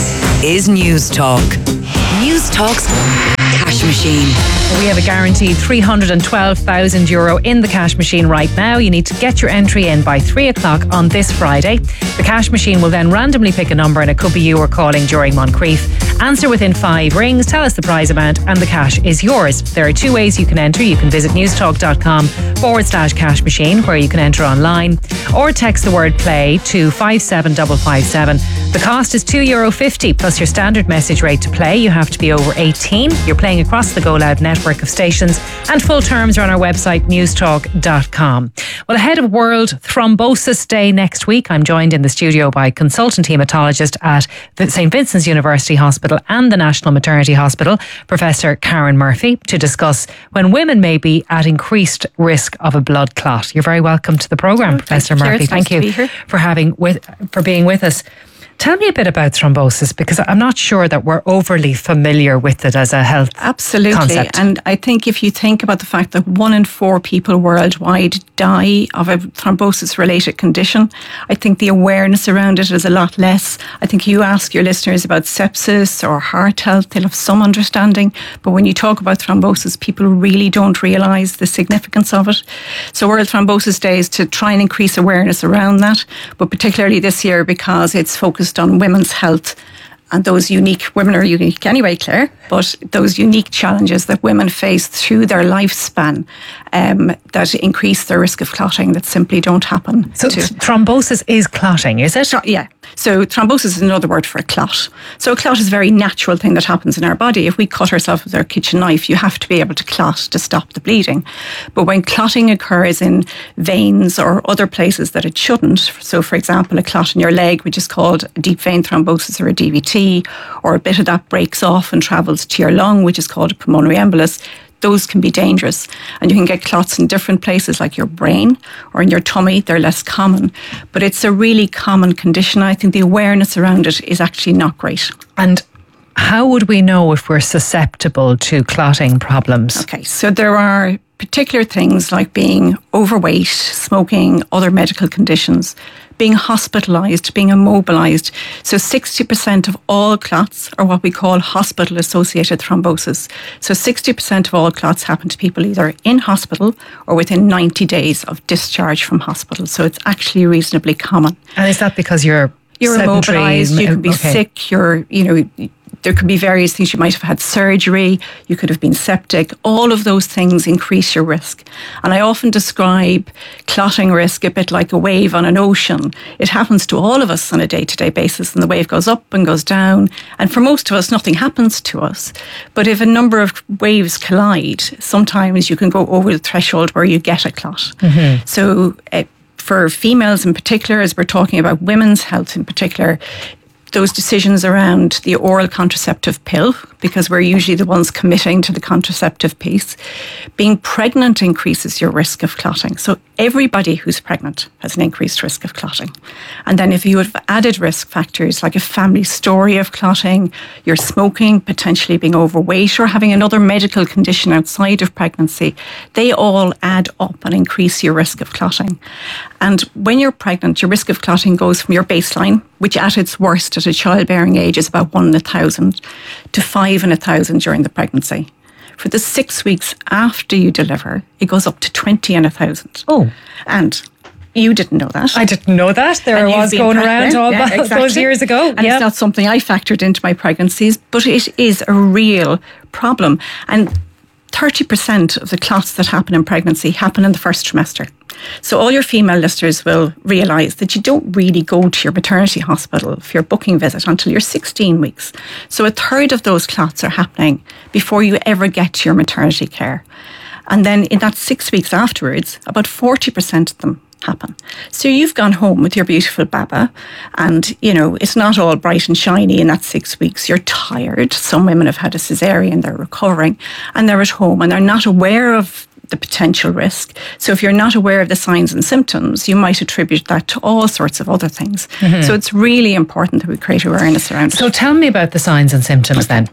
is News Talk. News Talk's cash machine. We have a guaranteed three hundred twelve thousand euro in the cash machine right now. You need to get your entry in by three o'clock on this Friday. The cash machine will then randomly pick a number, and it could be you or calling during Moncrief. Answer within five rings, tell us the prize amount, and the cash is yours. There are two ways you can enter. You can visit newstalk.com forward slash cash machine, where you can enter online, or text the word play to five seven five five seven. The cost is two euro fifty plus your standard message rate to play. You have to be over eighteen. You're playing across the Go Loud network of stations, and full terms are on our website newstalk dot com. Well, ahead of World Thrombosis Day next week, I'm joined in the studio by consultant haematologist at Saint Vincent's University Hospital and the National Maternity Hospital, Professor Karen Murphy, to discuss when women may be at increased risk of a blood clot. You're very welcome to the programme, Professor Murphy. Thank you for having with for being with us. Tell me a bit about thrombosis, because I'm not sure that we're overly familiar with it as a health Absolutely. concept. And I think if you think about the fact that one in four people worldwide die of a thrombosis-related condition, I think the awareness around it is a lot less. I think you ask your listeners about sepsis or heart health, they'll have some understanding. But when you talk about thrombosis, people really don't realise the significance of it. So World Thrombosis Day is to try and increase awareness around that, but particularly this year because it's focused on women's health and those unique, women are unique anyway, Claire, but those unique challenges that women face through their lifespan um, that increase their risk of clotting that simply don't happen. So to, thrombosis is clotting, is it? Yeah. So thrombosis is another word for a clot. So a clot is a very natural thing that happens in our body. If we cut ourselves with our kitchen knife, you have to be able to clot to stop the bleeding. But when clotting occurs in veins or other places that it shouldn't, so for example, a clot in your leg, which is called a deep vein thrombosis or a D V T, or a bit of that breaks off and travels to your lung, which is called a pulmonary embolus, those can be dangerous. And you can get clots in different places like your brain or in your tummy. They're less common. But it's a really common condition. I think the awareness around it is actually not great. And how would we know if we're susceptible to clotting problems? Okay, so there are particular things like being overweight, smoking, other medical conditions, being hospitalised, being immobilised. So sixty percent of all clots are what we call hospital-associated thrombosis. So sixty percent of all clots happen to people either in hospital or within ninety days of discharge from hospital. So it's actually reasonably common. And is that because you're You're sedentary? immobilised, you can be Okay. sick, you're, you know, there could be various things. You might have had surgery, you could have been septic. All of those things increase your risk. And I often describe clotting risk a bit like a wave on an ocean. It happens to all of us on a day-to-day basis, and the wave goes up and goes down. And for most of us, nothing happens to us. But if a number of waves collide, sometimes you can go over the threshold where you get a clot. Mm-hmm. So uh, for females in particular, as we're talking about women's health in particular, those decisions around the oral contraceptive pill, because we're usually the ones committing to the contraceptive piece. Being pregnant increases your risk of clotting. So everybody who's pregnant has an increased risk of clotting. And then if you have added risk factors like a family story of clotting, you're smoking, potentially being overweight, or having another medical condition outside of pregnancy, they all add up and increase your risk of clotting. And when you're pregnant, your risk of clotting goes from your baseline, which at its worst at a childbearing age is about one in a thousand, to five in a thousand during the pregnancy. For the six weeks after you deliver, it goes up to twenty in a thousand. Oh. And You didn't know that. I didn't know that. There And I you've was been going pregnant. around all Yeah, those exactly. years ago. And Yep. it's not something I factored into my pregnancies, but it is a real problem. And thirty percent of the clots that happen in pregnancy happen in the first trimester. So all your female listeners will realise that you don't really go to your maternity hospital for your booking visit until you're sixteen weeks. So a third of those clots are happening before you ever get to your maternity care. And then in that six weeks afterwards, about forty percent of them happen. So you've gone home with your beautiful baba and, you know, it's not all bright and shiny in that six weeks. You're tired. Some women have had a cesarean, they're recovering, and they're at home and they're not aware of the potential risk. So if you're not aware of the signs and symptoms, you might attribute that to all sorts of other things. Mhm. So it's really important that we create awareness around it. So tell me about the signs and symptoms then.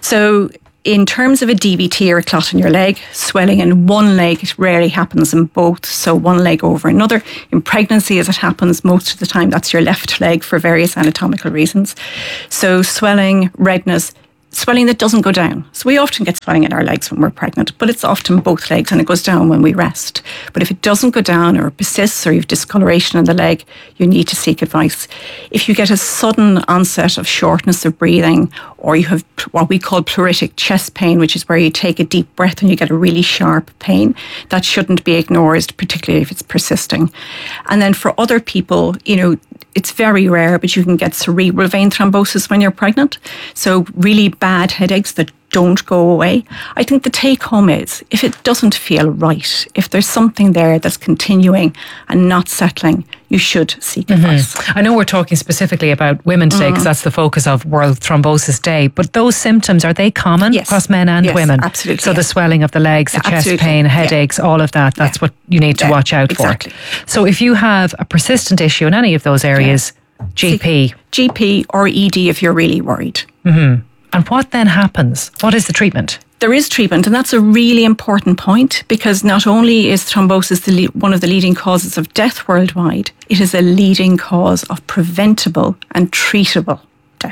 So in terms of a D V T or a clot in your leg, swelling in one leg, it rarely happens in both. So one leg over another. In pregnancy, as it happens most of the time, that's your left leg for various anatomical reasons. So swelling, redness, swelling that doesn't go down. So we often get swelling in our legs when we're pregnant, but it's often both legs and it goes down when we rest. But if it doesn't go down or it persists or you have discoloration in the leg, you need to seek advice. If you get a sudden onset of shortness of breathing or you have what we call pleuritic chest pain, which is where you take a deep breath and you get a really sharp pain, that shouldn't be ignored, particularly if it's persisting. And then for other people, you know, it's very rare, but you can get cerebral vein thrombosis when you're pregnant. So really bad headaches that don't go away. I think the take home is if it doesn't feel right, if there's something there that's continuing and not settling, you should seek advice. I know we're talking specifically about women today because Mm. that's the focus of World Thrombosis Day, but those symptoms, are they common Yes. across men and Yes, women? absolutely, So the yes. swelling of the legs, the Yeah, chest absolutely. pain, Yeah. headaches, all of that, that's what you need to Yeah, watch out exactly. for. So if you have a persistent issue in any of those areas, G P. G P or E D if you're really worried. hmm And what then happens? What is the treatment? There is treatment, and that's a really important point because not only is thrombosis the le- one of the leading causes of death worldwide, it is a leading cause of preventable and treatable death.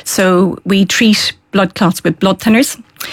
So we treat blood clots with blood thinners.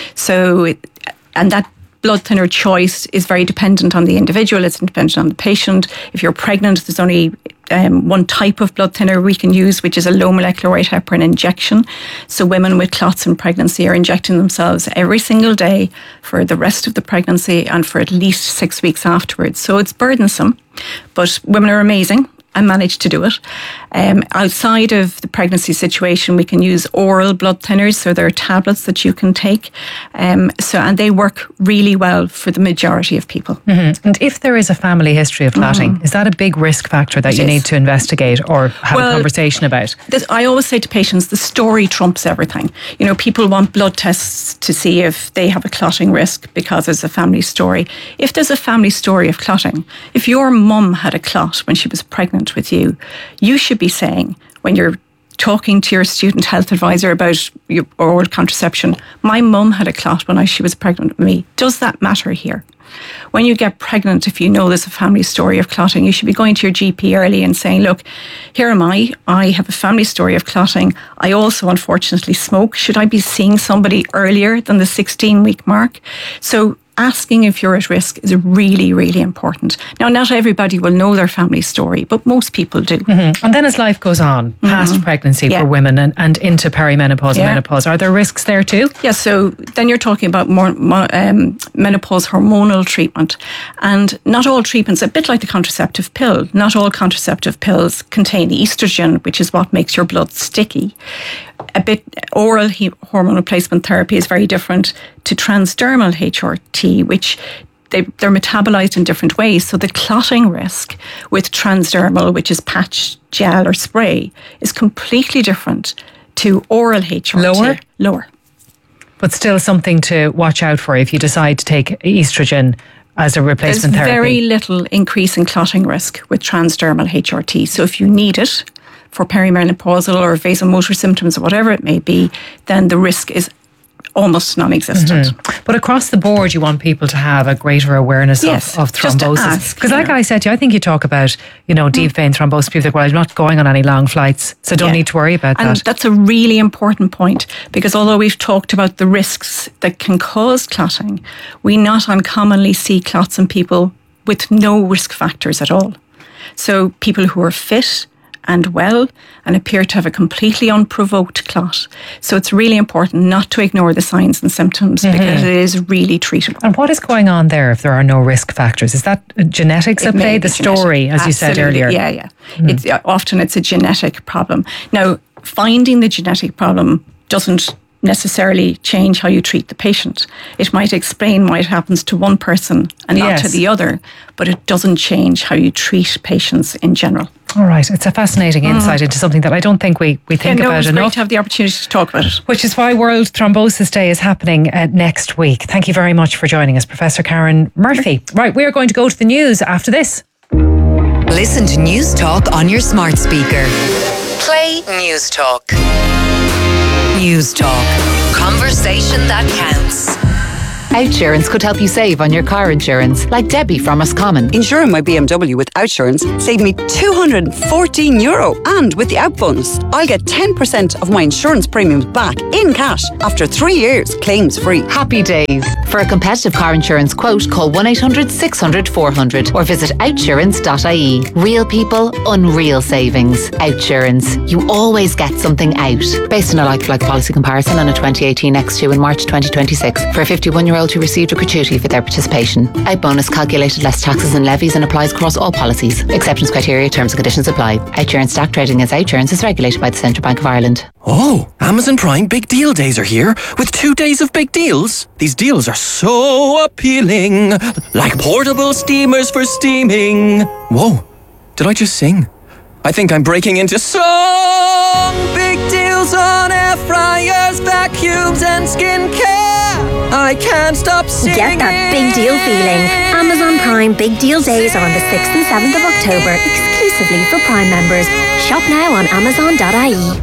So, it, and that blood thinner choice is very dependent on the individual. It's dependent on the patient. If you're pregnant, there's only um, one type of blood thinner we can use, which is a low molecular weight heparin injection. So women with clots in pregnancy are injecting themselves every single day for the rest of the pregnancy and for at least six weeks afterwards. So it's burdensome, but women are amazing and manage to do it. Um, outside of the pregnancy situation, we can use oral blood thinners, so there are tablets that you can take. Um, so and they work really well for the majority of people. Mhm. And if there is a family history of clotting, is that a big risk factor that It you is. need to investigate or have Well, a conversation about? This, I always say to patients, the story trumps everything. You know, people want blood tests to see if they have a clotting risk because there's a family story. If there's a family story of clotting, if your mum had a clot when she was pregnant with you, you should be saying, when you're talking to your student health advisor about your oral contraception, my mum had a clot when I, she was pregnant with me. Does that matter here? When you get pregnant, if you know there's a family story of clotting, you should be going to your G P early and saying, look, here am I. I have a family story of clotting. I also unfortunately smoke. Should I be seeing somebody earlier than the sixteen-week mark? So asking if you're at risk is really, really important. Now, not everybody will know their family story, but most people do. Mhm. And then as life goes on, past pregnancy Yeah. for women and, and into perimenopause Yeah. and menopause, are there risks there too? Yeah, so then you're talking about more, more um, menopause hormonal treatment. And not all treatments, a bit like the contraceptive pill, not all contraceptive pills contain estrogen, which is what makes your blood sticky. A bit oral he- hormone replacement therapy is very different to transdermal H R T, which they, they're metabolized in different ways. So the clotting risk with transdermal, which is patch, gel or spray, is completely different to oral H R T. Lower? Lower. But still something to watch out for if you decide to take estrogen as a replacement There's therapy. very little increase in clotting risk with transdermal H R T. So if you need it for perimenopausal or vasomotor symptoms or whatever it may be, then the risk is almost non-existent. Mhm. But across the board, you want people to have a greater awareness Yes, of, of just to thrombosis. ask, Because you like know. I said to you, I think you talk about, you know, deep vein thrombosis. People think, well, I'm not going on any long flights, so don't Yeah. need to worry about And that. that's a really important point because although we've talked about the risks that can cause clotting, we not uncommonly see clots in people with no risk factors at all. So people who are fit and well and appear to have a completely unprovoked clot. So it's really important not to ignore the signs and symptoms mm-hmm. because it is really treatable. And what is going on there if there are no risk factors? Is that genetics it at play? The genetic. story, as Absolutely. you said earlier. Yeah, yeah. Mm. It's, often it's a genetic problem. Now, finding the genetic problem doesn't necessarily change how you treat the patient. It might explain why it happens to one person and not yes. to the other, but it doesn't change how you treat patients in general. All right. It's a fascinating mm. insight into something that I don't think we, we think yeah, no, about it's enough. Great to have the opportunity to talk about it. Which is why World Thrombosis Day is happening uh, next week. Thank you very much for joining us, Professor Karen Murphy. Right, we are going to go to the news after this. Listen to News Talk on your smart speaker. Play News Talk. News Talk. Conversation that counts. Outsurance could help you save on your car insurance, like Debbie from Roscommon. Insuring my B M W with Outsurance saved me two hundred fourteen euro. And with the Out bonus, I'll get ten percent of my insurance premiums back in cash after three years, claims free. Happy days. For a competitive car insurance quote, call one eight hundred six hundred four hundred or visit outsurance dot I E. Real people, unreal savings. Outsurance. You always get something out. Based on a like-for-like policy comparison on a twenty eighteen X two in March twenty twenty-six. For a fifty-one-year-old who received a gratuity for their participation. Out bonus calculated less taxes and levies and applies across all policies. Exceptions, criteria, terms and conditions apply. Outsurance stock trading as Outsurance is regulated by the Central Bank of Ireland. Oh, Amazon Prime Big Deal Days are here with two days of big deals. These deals are so appealing, like portable steamers for steaming. Whoa, did I just sing? I think I'm breaking into song. Big deals on air fryers, vacuums and skincare. I can't stop singing. Get that big deal feeling. Amazon Prime Big Deal Days are on the sixth and seventh of October, exclusively for Prime members. Shop now on amazon dot I E.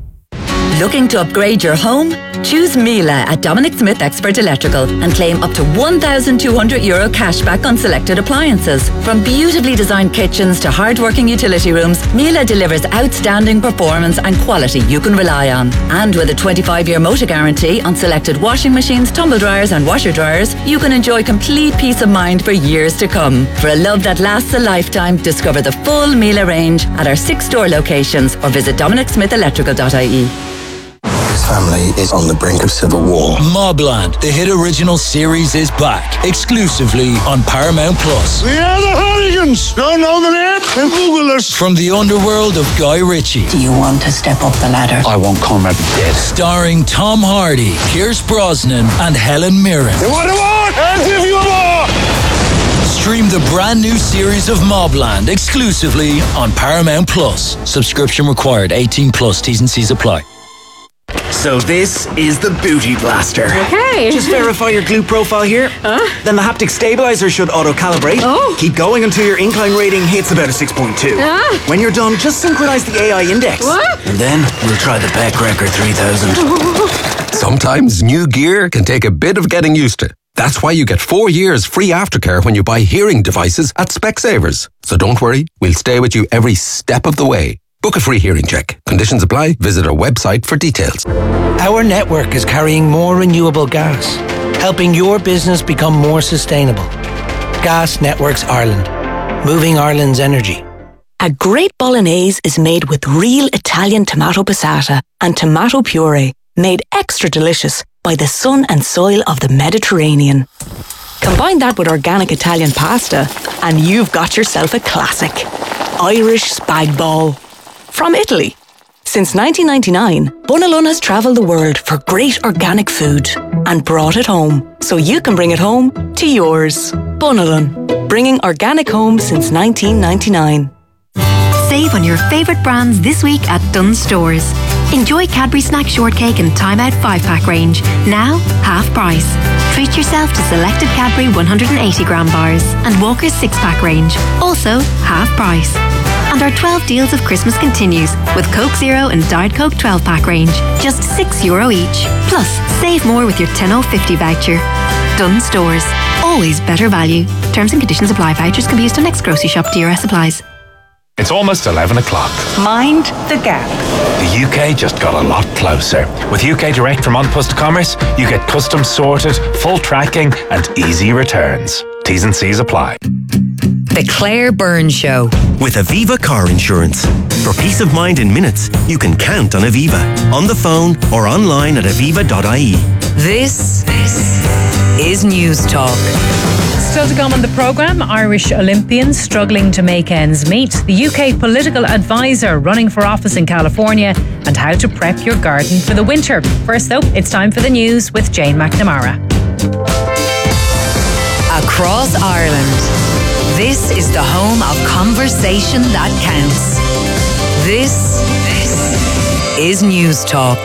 Looking to upgrade your home? Choose Miele at Dominic Smith Expert Electrical and claim up to one thousand two hundred euro cash back on selected appliances. From beautifully designed kitchens to hard-working utility rooms, Miele delivers outstanding performance and quality you can rely on. And with a twenty-five-year motor guarantee on selected washing machines, tumble dryers and washer dryers, you can enjoy complete peace of mind for years to come. For a love that lasts a lifetime, discover the full Miele range at our six store locations or visit dominic smith electrical dot I E. Family is on the brink of civil war. Mobland, the hit original series, is back exclusively on Paramount Plus. We are the Hooligans! Don't know the name? Then Google us. From the underworld of Guy Ritchie. Do you want to step up the ladder? I want Conrad dead. Starring Tom Hardy, Pierce Brosnan, and Helen Mirren. You want a war? I'll give you a war! Stream the brand new series of Mobland exclusively on Paramount Plus. Subscription required. eighteen plus. T's and C's apply. So this is the Booty Blaster. Okay. Just verify your glute profile here. Huh? Then the haptic stabilizer should auto-calibrate. Oh. Keep going until your incline rating hits about a six point two. Ah. When you're done, just synchronize the A I index. What? And then we'll try the Beckrecker three thousand. Sometimes new gear can take a bit of getting used to. That's why you get four years free aftercare when you buy hearing devices at Specsavers. So don't worry, we'll stay with you every step of the way. Book a free hearing check. Conditions apply. Visit our website for details. Our network is carrying more renewable gas, helping your business become more sustainable. Gas Networks Ireland, moving Ireland's energy. A great bolognese is made with real Italian tomato passata and tomato puree, made extra delicious by the sun and soil of the Mediterranean. Combine that with organic Italian pasta and you've got yourself a classic. Irish spag bol. From Italy. Since nineteen ninety-nine, Bunalun has travelled the world for great organic food and brought it home, so you can bring it home to yours. Bunalun, bringing organic home since nineteen ninety-nine. Save on your favourite brands this week at Dunnes Stores. Enjoy Cadbury Snack Shortcake and Time Out five pack range, now half price. Treat yourself to selected Cadbury one hundred eighty gram bars and Walker's six pack range, also half price. And our twelve deals of Christmas continues with Coke Zero and Diet Coke twelve pack range, just six euro each. Plus, save more with your ten oh fifty voucher. Dunnes Stores, always better value. Terms and conditions apply. Vouchers can be used on next grocery shop. D R S applies. It's almost eleven o'clock. Mind the gap. The U K just got a lot closer. With U K Direct from An Post Commerce, you get custom sorted, full tracking and easy returns. T's and C's apply. The Claire Byrne Show. With Aviva Car Insurance. For peace of mind in minutes, you can count on Aviva. On the phone or online at aviva dot I E. This, this is News Talk. Still to come on the programme, Irish Olympians struggling to make ends meet, the U K political advisor running for office in California, and how to prep your garden for the winter. First though, it's time for the news with Jane McNamara. Across Ireland, this is the home of conversation that counts. This, this is News Talk.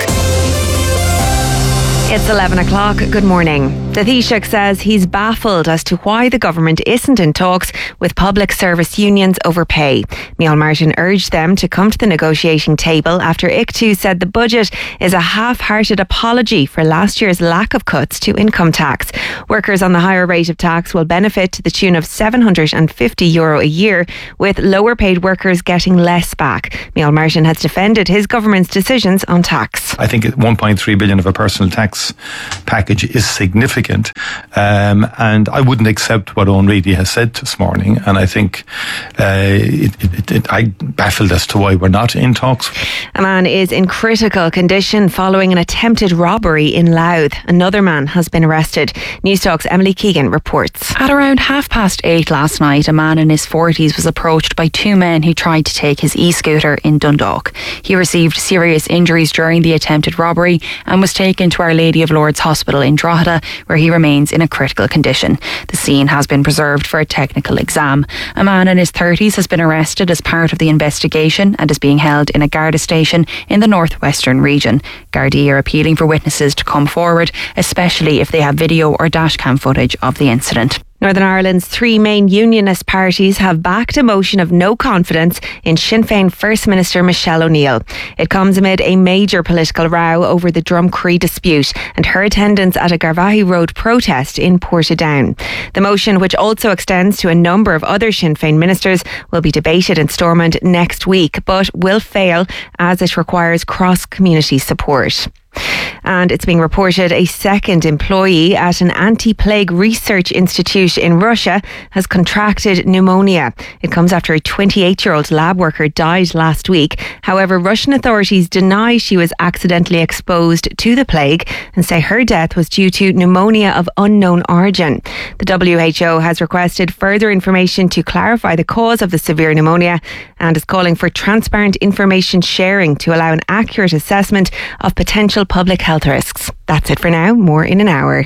It's eleven o'clock. Good morning. The Taoiseach says he's baffled as to why the government isn't in talks with public service unions over pay. Micheál Martin urged them to come to the negotiating table after I C T U said the budget is a half-hearted apology for last year's lack of cuts to income tax. Workers on the higher rate of tax will benefit to the tune of seven hundred fifty euro a year, with lower paid workers getting less back. Micheál Martin has defended his government's decisions on tax. I think one point three billion of a personal tax package is significant, um, and I wouldn't accept what Owen Reedy has said this morning, and I think uh, it, it, it, I'm baffled as to why we're not in talks. A man is in critical condition following an attempted robbery in Louth. Another man has been arrested. News Talk's Emily Keegan reports. At around half past eight last night, a man in his forties was approached by two men who tried to take his e-scooter in Dundalk. He received serious injuries during the attempted robbery and was taken to Our Lady of Lourdes Hospital in Drogheda, where he remains in a critical condition. The scene has been preserved for a technical exam. A man in his thirties has been arrested as part of the investigation and is being held in a Garda station in the northwestern region. Gardaí are appealing for witnesses to come forward, especially if they have video or dashcam footage of the incident. Northern Ireland's three main unionist parties have backed a motion of no confidence in Sinn Féin First Minister Michelle O'Neill. It comes amid a major political row over the Drumcree dispute and her attendance at a Garvaghey Road protest in Portadown. The motion, which also extends to a number of other Sinn Féin ministers, will be debated in Stormont next week, but will fail as it requires cross-community support. And it's being reported a second employee at an anti-plague research institute in Russia has contracted pneumonia. It comes after a twenty-eight-year-old lab worker died last week. However, Russian authorities deny she was accidentally exposed to the plague and say her death was due to pneumonia of unknown origin. The W H O has requested further information to clarify the cause of the severe pneumonia and is calling for transparent information sharing to allow an accurate assessment of potential public health risks. That's it for now. More in an hour.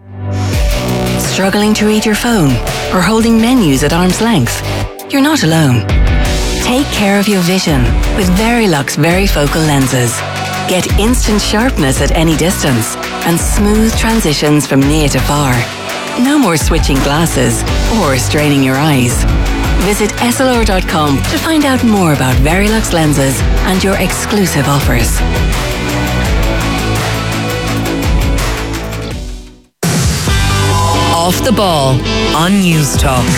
Struggling to read your phone or holding menus at arm's length? You're not alone. Take care of your vision with Verilux Varifocal lenses. Get instant sharpness at any distance and smooth transitions from near to far. No more switching glasses or straining your eyes. Visit S L R dot com to find out more about Verilux lenses and your exclusive offers. Off the Ball on News Talk.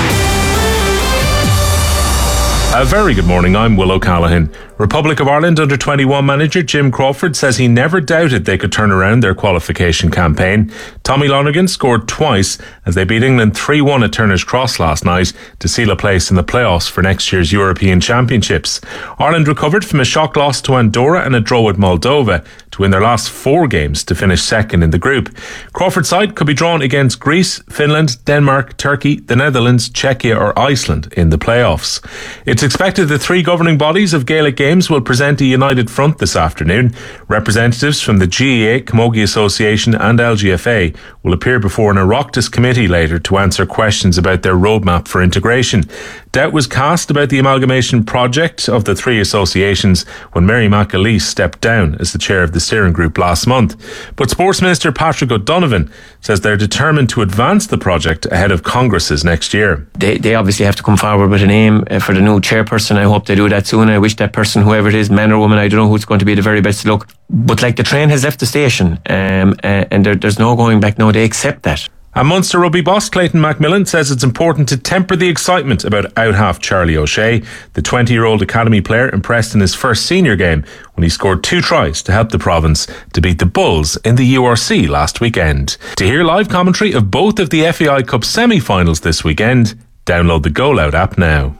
A very good morning, I'm Will O'Callaghan. Republic of Ireland under twenty-one manager Jim Crawford says he never doubted they could turn around their qualification campaign. Tommy Lonergan scored twice as they beat England three one at Turner's Cross last night to seal a place in the playoffs for next year's European Championships. Ireland recovered from a shock loss to Andorra and a draw with Moldova to win their last four games to finish second in the group. Crawford's side could be drawn against Greece, Finland, Denmark, Turkey, the Netherlands, Czechia or Iceland in the playoffs. It's expected the three governing bodies of Gaelic Games will present a united front this afternoon. Representatives from the G E A, Camogie Association and L G F A will appear before an Oireachtas committee later to answer questions about their roadmap for integration. Doubt was cast about the amalgamation project of the three associations when Mary McAleese stepped down as the chair of the steering group last month. But Sports Minister Patrick O'Donovan says they're determined to advance the project ahead of Congresses next year. They, they obviously have to come forward with a name for the new chairperson. I hope they do that soon. I wish that person, whoever it is, man or woman, I don't know who's going to be the very best look. But like the train has left the station um, uh, and there, there's no going back now. They accept that. And Munster rugby boss Clayton Macmillan says it's important to temper the excitement about out-half Charlie O'Shea. The twenty-year-old academy player impressed in his first senior game when he scored two tries to help the province to beat the Bulls in the U R C last weekend. To hear live commentary of both of the F A I Cup semi-finals this weekend, Download the Go Loud app now.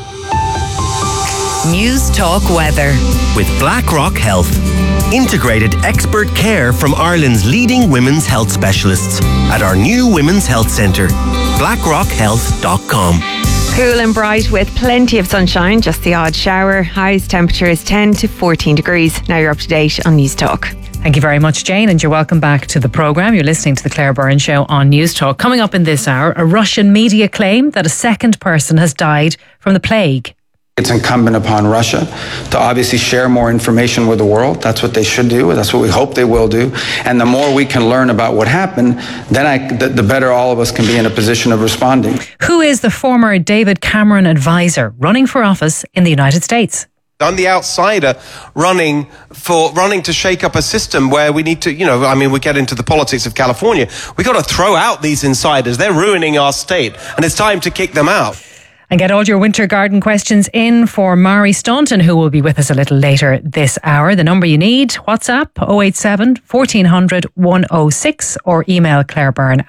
News Talk Weather. With BlackRock Health. Integrated expert care from Ireland's leading women's health specialists at our new Women's Health Centre. blackrock health dot com. Cool and bright with plenty of sunshine, just the odd shower. Highest temperature is ten to fourteen degrees. Now you're up to date on News Talk. Thank you very much, Jane, and you're welcome back to the programme. You're listening to the Claire Byrne Show on News Talk. Coming up in this hour, a Russian media claim that a second person has died from the plague. It's incumbent upon Russia to obviously share more information with the world. That's what they should do. That's what we hope they will do. And the more we can learn about what happened, then I, the, the better all of us can be in a position of responding. Who is the former David Cameron advisor running for office in the United States? I'm the outsider running for running to shake up a system where we need to, you know, I mean, we get into the politics of California. We got to throw out these insiders. They're ruining our state, and it's time to kick them out. And get all your winter garden questions in for Mari Staunton, who will be with us a little later this hour. The number you need, WhatsApp oh eight seven, fourteen hundred, one oh six, or email Claire Byrne